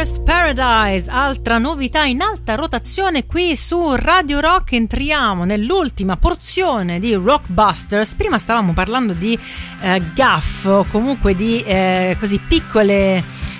Gangster's Paradise, altra novità in alta rotazione qui su Radio Rock. Entriamo nell'ultima porzione di Rockbusters. Prima stavamo parlando di gaff, o comunque di così piccole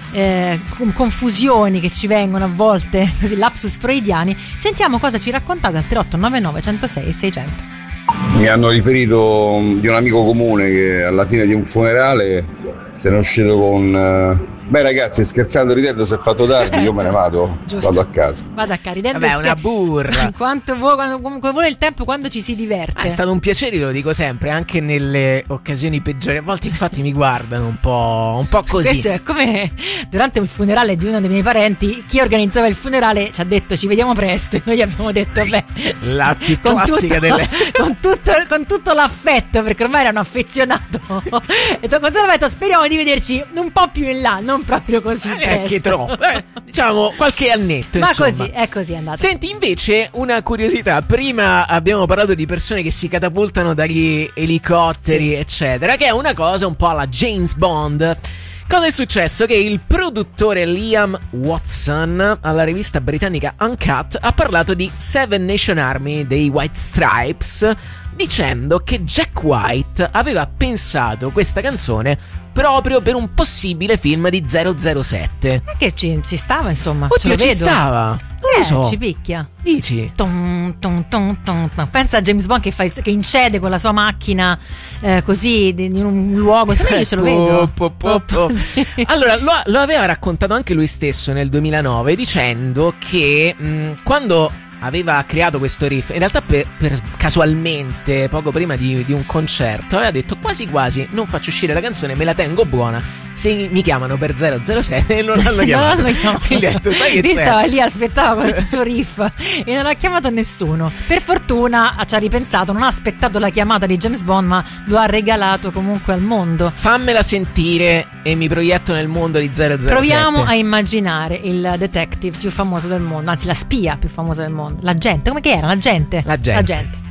confusioni che ci vengono a volte, così lapsus freudiani. Sentiamo cosa ci raccontate al 3899 106 600. Mi hanno riferito di un amico comune che alla fine di un funerale se ne è uscito con beh ragazzi, scherzando, ridendo, si è fatto tardi, io me ne vado. Giusto. Vado a casa. Vado a casa, ridendo. Vabbè, una burra. Comunque vuole il tempo quando ci si diverte. È stato un piacere, lo dico sempre, anche nelle occasioni peggiori. A volte infatti mi guardano un po' così. Questo è come durante il funerale di uno dei miei parenti, chi organizzava il funerale ci ha detto ci vediamo presto, e noi abbiamo detto beh, la più classica delle con tutto l'affetto, perché ormai erano affezionato e con tutto l'affetto speriamo di vederci un po' più in là, non proprio così che troppo, diciamo qualche annetto, ma insomma. così è andato. Senti, invece una curiosità, prima abbiamo parlato di persone che si catapultano dagli elicotteri, sì, eccetera, che è una cosa un po' alla James Bond. Cosa è successo? Che il produttore Liam Watson alla rivista britannica Uncut ha parlato di Seven Nation Army dei White Stripes, dicendo che Jack White aveva pensato questa canzone proprio per un possibile film di 007. Che ci stava, insomma. Oddio, ce lo ci vedo. stava. Non lo so. Ci picchia. Dici? Pensa a James Bond che incede con la sua macchina così in un luogo. Se io ce lo vedo. Sì. Allora, lo aveva raccontato anche lui stesso nel 2009, dicendo che quando aveva creato questo riff, in realtà per casualmente poco prima di un concerto, aveva detto quasi quasi non faccio uscire la canzone, me la tengo buona, se mi chiamano per 007 e non l'hanno chiamato. Quindi detto, sai che c'è? Stava lì, aspettava il suo riff e non ha chiamato nessuno. Per fortuna ci ha ripensato, non ha aspettato la chiamata di James Bond, ma lo ha regalato comunque al mondo. Fammela sentire e mi proietto nel mondo di 007. Proviamo a immaginare il detective più famoso del mondo, anzi la spia più famosa del mondo. L'agente, come che era? L'agente.